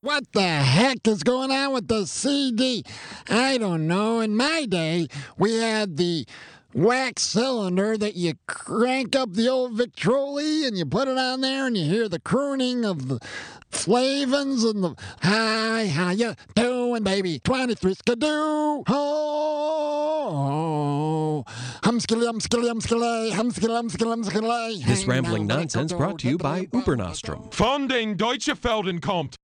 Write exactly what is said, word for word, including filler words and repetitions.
What the heck is going on with the C D? I don't know. In my day, we had the wax cylinder that you crank up the old Victrola and you put it on there and you hear the crooning of the Flavins and the hi, how you doing, baby? twenty-three skidoo. Oh, humskilly, humskilly, humskilly, humskilly, humskilly, humskilly. This rambling nonsense brought to you by Ubernostrum. Von den Deutsche Felden kommt.